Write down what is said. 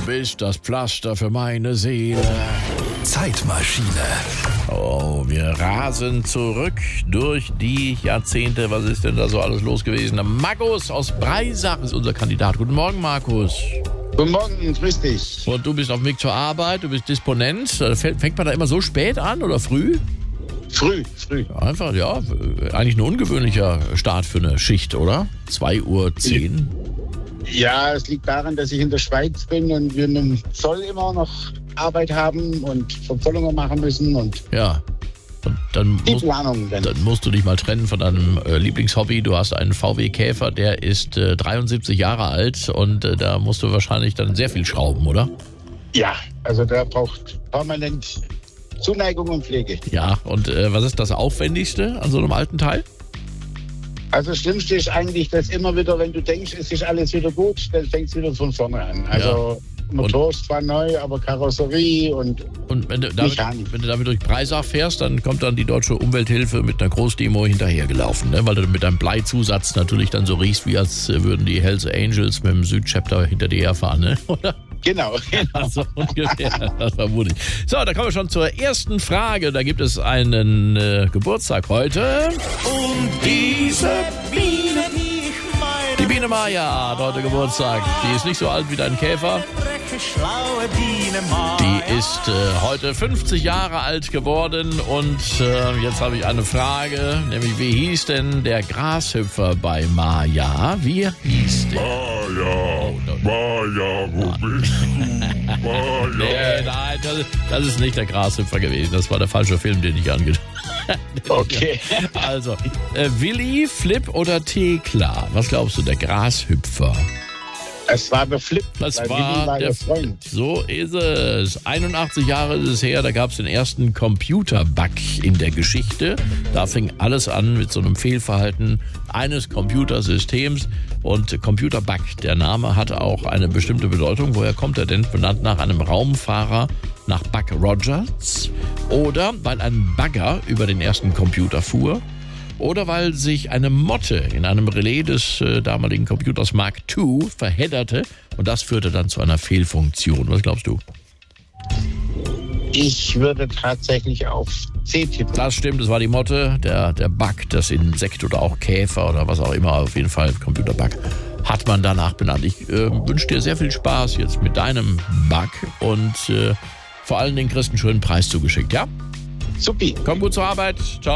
bist das Pflaster für meine Seele. Zeitmaschine. Oh, wir rasen zurück durch die Jahrzehnte. Was ist denn da so alles los gewesen? Markus aus Breisach ist unser Kandidat. Guten Morgen, Markus. Guten Morgen, grüß dich. Und du bist auf dem Weg zur Arbeit, du bist Disponent. Fängt man da immer so spät an oder früh? Früh. Einfach, ja, eigentlich ein ungewöhnlicher Start für eine Schicht, oder? 2:10 Uhr. Ja, es liegt daran, dass ich in der Schweiz bin und wir im Zoll immer noch Arbeit haben und Verzollungen machen müssen und Ja. Und dann Planung. dann musst du dich mal trennen von deinem Lieblingshobby. Du hast einen VW Käfer, der ist 73 Jahre alt und da musst du wahrscheinlich dann sehr viel schrauben, oder? Ja, also der braucht permanent Zuneigung und Pflege. Ja, und was ist das Aufwendigste an so einem alten Teil? Also das Schlimmste ist eigentlich, dass immer wieder, wenn du denkst, es ist alles wieder gut, dann fängt es wieder von vorne an. Also Motor ist zwar neu, aber Karosserie und wenn du Mechanik. damit durch Breisach fährst, dann kommt dann die Deutsche Umwelthilfe mit einer Großdemo hinterhergelaufen, ne? Weil du mit deinem Bleizusatz natürlich dann so riechst, wie als würden die Hells Angels mit dem Südchapter hinter dir herfahren, ne? Oder? Genau. Also ungefähr, das vermute ich. So, da kommen wir schon zur ersten Frage. Da gibt es einen Geburtstag heute. Und diese Biene, die ich meine. Die Biene Maya hat heute Geburtstag. Die ist nicht so alt wie dein Käfer. Die ist heute 50 Jahre alt geworden. Und jetzt habe ich eine Frage, nämlich wie hieß denn der Grashüpfer bei Maya? Wie hieß der? Maya, wo bist du? Maya. Nein, das ist nicht der Grashüpfer gewesen. Das war der falsche Film, den ich angetan habe. Okay. Also, Willi, Flip oder Thekla? Was glaubst du, der Grashüpfer? Es war der Flip. Das weil war Willi der ihr Freund. So ist es. 81 Jahre ist es her, da gab es den ersten Computerbug in der Geschichte. Da fing alles an mit so einem Fehlverhalten eines Computersystems. Und Computerbug, der Name hat auch eine bestimmte Bedeutung. Woher kommt er denn? Benannt nach einem Raumfahrer, nach Buck Rogers. Oder weil ein Bagger über den ersten Computer fuhr. Oder weil sich eine Motte in einem Relais des damaligen Computers Mark II verhedderte und das führte dann zu einer Fehlfunktion. Was glaubst du? Ich würde tatsächlich auf C tippen. Das stimmt, es war die Motte, der Bug, das Insekt oder auch Käfer oder was auch immer, auf jeden Fall Computerbug, hat man danach benannt. Ich wünsche dir sehr viel Spaß jetzt mit deinem Bug und vor allen Dingen kriegst du einen schönen Preis zugeschickt, ja? Supi. Komm gut zur Arbeit. Ciao.